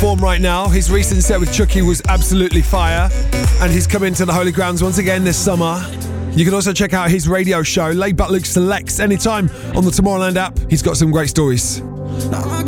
form right now. His recent set with Chucky was absolutely fire, and he's coming to the Holy Grounds once again this summer. You can also check out his radio show, Laid Back Luke Selects, anytime on the Tomorrowland app. He's got some great stories.